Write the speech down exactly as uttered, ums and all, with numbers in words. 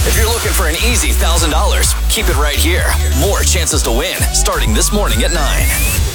If you're looking for an easy one thousand dollars, keep it right here. More chances to win starting this morning at nine.